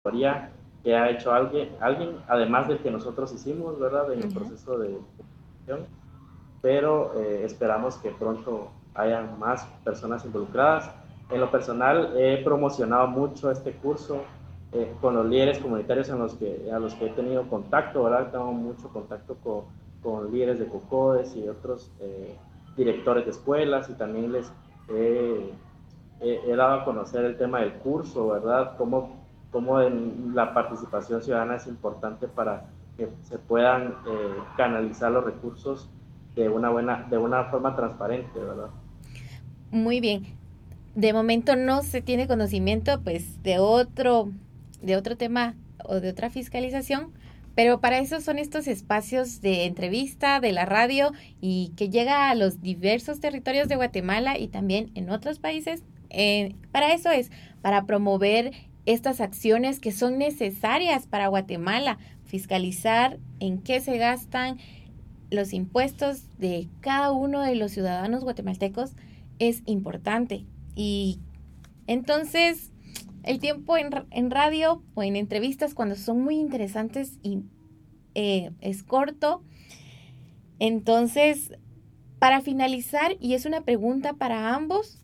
auditoría que ha hecho alguien además del que nosotros hicimos, ¿verdad? En el Ujú. proceso de gestión, pero esperamos que pronto haya más personas involucradas. En lo personal he promocionado mucho este curso con los líderes comunitarios a los que he tenido contacto, ¿verdad? Tengo mucho contacto con líderes de COCODES y otros directores de escuelas y también les he, he dado a conocer el tema del curso, ¿verdad? Cómo la participación ciudadana es importante para que se puedan canalizar los recursos de una forma transparente, ¿verdad? Muy bien. De momento no se tiene conocimiento pues de otro tema o de otra fiscalización, pero para eso son estos espacios de entrevista de la radio y que llega a los diversos territorios de Guatemala y también en otros países. Para eso es, para promover estas acciones que son necesarias para Guatemala, fiscalizar en qué se gastan los impuestos de cada uno de los ciudadanos guatemaltecos es importante. Y entonces el tiempo en radio o en entrevistas cuando son muy interesantes y es corto. Entonces, para finalizar, y es una pregunta para ambos,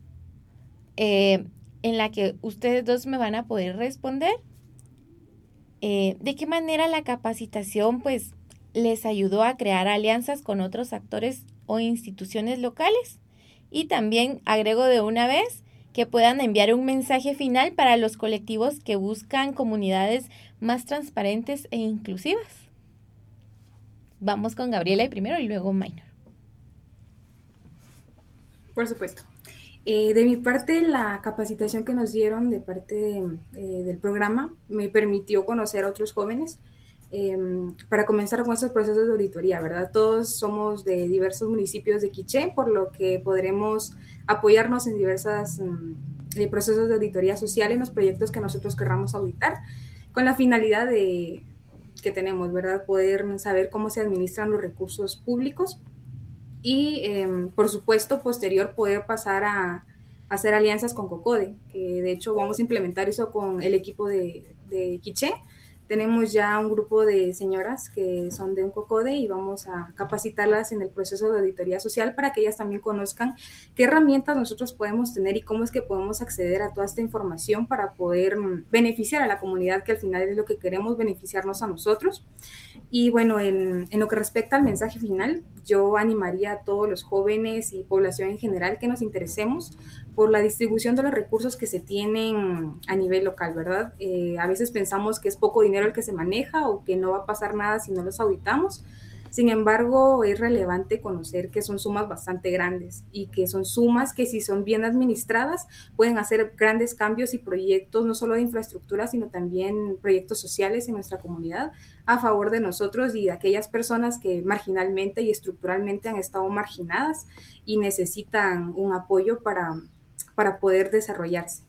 en la que ustedes dos me van a poder responder, ¿de qué manera la capacitación pues les ayudó a crear alianzas con otros actores o instituciones locales? Y también agrego de una vez que puedan enviar un mensaje final para los colectivos que buscan comunidades más transparentes e inclusivas. Vamos con Gabriela primero y luego Minor. Por supuesto. De mi parte, la capacitación que nos dieron de parte del programa me permitió conocer a otros jóvenes para comenzar con estos procesos de auditoría, ¿verdad? Todos somos de diversos municipios de Quiché, por lo que podremos apoyarnos en diversos procesos de auditoría social en los proyectos que nosotros querramos auditar, con la finalidad que tenemos, ¿verdad? Poder saber cómo se administran los recursos públicos y, por supuesto, posterior poder pasar a hacer alianzas con COCODE, que de hecho vamos a implementar eso con el equipo de Quiché. Tenemos ya un grupo de señoras que son de un COCODE y vamos a capacitarlas en el proceso de auditoría social para que ellas también conozcan qué herramientas nosotros podemos tener y cómo es que podemos acceder a toda esta información para poder beneficiar a la comunidad, que al final es lo que queremos, beneficiarnos a nosotros. Y bueno, en lo que respecta al mensaje final, yo animaría a todos los jóvenes y población en general que nos interesemos por la distribución de los recursos que se tienen a nivel local, ¿verdad? A veces pensamos que es poco dinero el que se maneja o que no va a pasar nada si no los auditamos. Sin embargo, es relevante conocer que son sumas bastante grandes y que son sumas que, si son bien administradas, pueden hacer grandes cambios y proyectos, no solo de infraestructura, sino también proyectos sociales en nuestra comunidad a favor de nosotros y de aquellas personas que marginalmente y estructuralmente han estado marginadas y necesitan un apoyo para poder desarrollarse.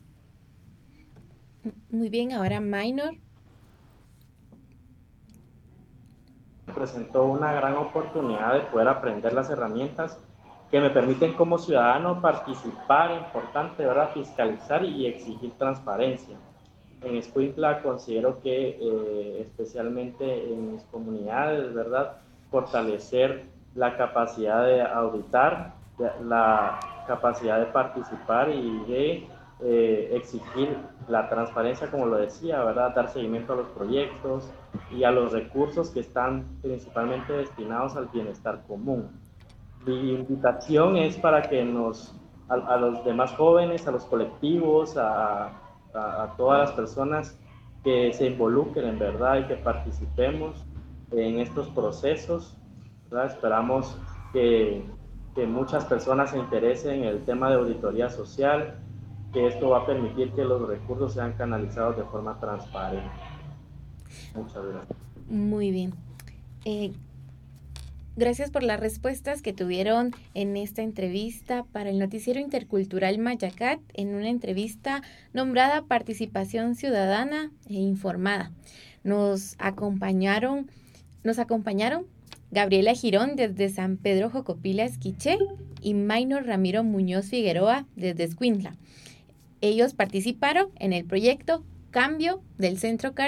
Muy bien, ahora Minor. Presentó una gran oportunidad de poder aprender las herramientas que me permiten como ciudadano participar, importante, ¿verdad? Fiscalizar y exigir transparencia. En Escuintla considero que especialmente en mis comunidades, ¿verdad? Fortalecer la capacidad de auditar, la capacidad de participar y de exigir la transparencia, como lo decía, ¿verdad? Dar seguimiento a los proyectos y a los recursos que están principalmente destinados al bienestar común. Mi invitación es para que a los demás jóvenes, a los colectivos, a todas las personas que se involucren en verdad y que participemos en estos procesos, ¿verdad? Esperamos que, que muchas personas se interesen en el tema de auditoría social, que esto va a permitir que los recursos sean canalizados de forma transparente. Muchas gracias. Muy bien. Eh, Gracias por las respuestas que tuvieron en esta entrevista para el Noticiero Intercultural Mayacat, en una entrevista nombrada Participación Ciudadana e Informada. Nos acompañaron, nos acompañaron Gabriela Girón desde San Pedro Jocopila, Esquiché, y Maynor Ramiro Muñoz Figueroa desde Escuintla. Ellos participaron en el proyecto cambio del centro